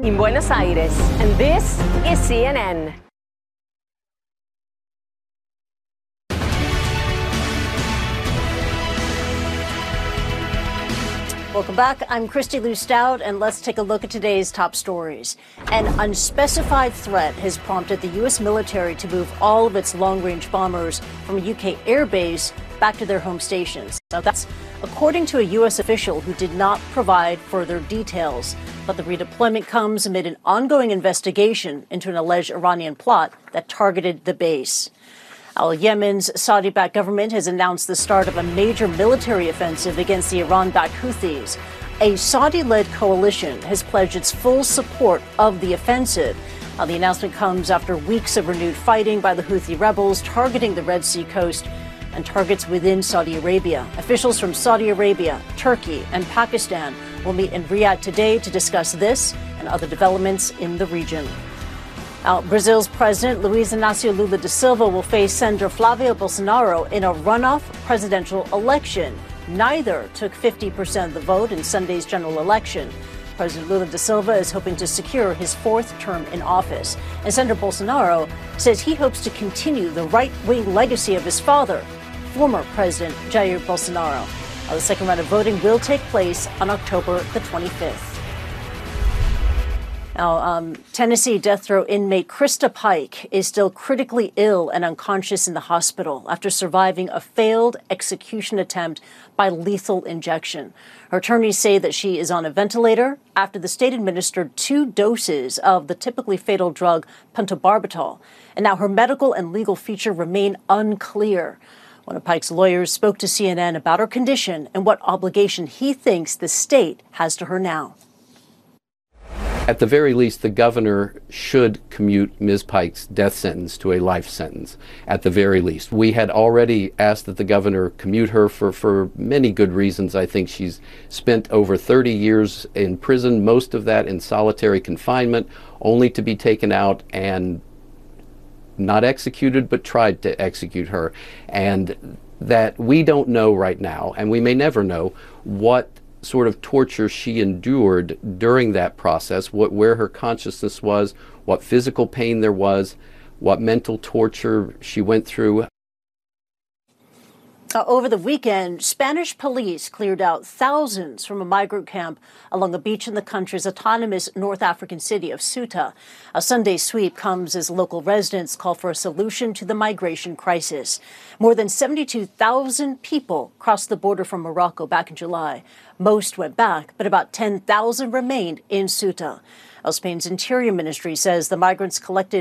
in Buenos Aires, and this is CNN. Welcome back. I'm Christy Lou Stout, and let's take a look at today's top stories. An unspecified threat has prompted the U.S. military to move all of its long-range bombers from a UK airbase back to their home stations. Now, that's according to a U.S. official who did not provide further details. But the redeployment comes amid an ongoing investigation into an alleged Iranian plot that targeted the base. Yemen's Saudi-backed government has announced the start of a major military offensive against the Iran-backed Houthis. A Saudi-led coalition has pledged its full support of the offensive. The announcement comes after weeks of renewed fighting by the Houthi rebels targeting the Red Sea coast and targets within Saudi Arabia. Officials from Saudi Arabia, Turkey, and Pakistan will meet in Riyadh today to discuss this and other developments in the region. Brazil's President Luiz Inácio Lula da Silva will face Senator Flávio Bolsonaro in a runoff presidential election. Neither took 50% of the vote in Sunday's general election. President Lula da Silva is hoping to secure his fourth term in office. And Senator Bolsonaro says he hopes to continue the right-wing legacy of his father, former President Jair Bolsonaro. The second round of voting will take place on October the 25th. Now, Tennessee death row inmate Krista Pike is still critically ill and unconscious in the hospital after surviving a failed execution attempt by lethal injection. Her attorneys say that she is on a ventilator after the state administered 2 doses of the typically fatal drug pentobarbital. And now her medical and legal future remain unclear. One of Pike's lawyers spoke to CNN about her condition and what obligation he thinks the state has to her now. At the very least, the governor should commute Ms. Pike's death sentence to a life sentence, at the very least. We had already asked that the governor commute her for many good reasons. I think she's spent over 30 years in prison, most of that in solitary confinement, only to be taken out and not executed, but tried to execute her. And that we don't know right now, and we may never know, what sort of torture she endured during that process, where her consciousness was, what physical pain there was, what mental torture she went through. Over the weekend, Spanish police cleared out thousands from a migrant camp along a beach in the country's autonomous North African city of Ceuta. A Sunday sweep comes as local residents call for a solution to the migration crisis. More than 72,000 people crossed the border from Morocco back in July. Most went back, but about 10,000 remained in Ceuta. Spain's Interior Ministry says the migrants collected